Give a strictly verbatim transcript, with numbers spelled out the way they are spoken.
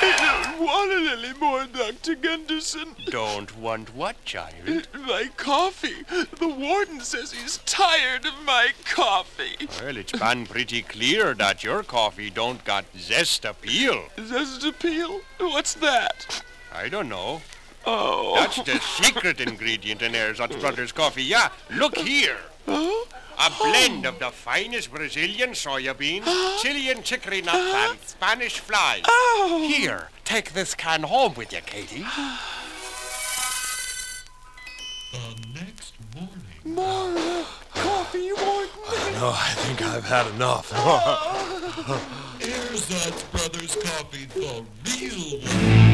I don't want it anymore, Doctor Gunderson. Don't want what, child? My coffee. The warden says he's tired of my coffee. Well, it's been pretty clear that your coffee don't got zest appeal. Zest appeal? What's that? I don't know. Oh. That's the secret ingredient in Erzatz Brothers coffee. Yeah, look here. Oh? A blend of the finest Brazilian soya beans, Chilean chicory nut and Spanish flies. Oh. Here, take this can home with you, Katie. The next morning. More uh, coffee, warden. No, I think I've had enough. Erzatz Brothers coffee, the real one.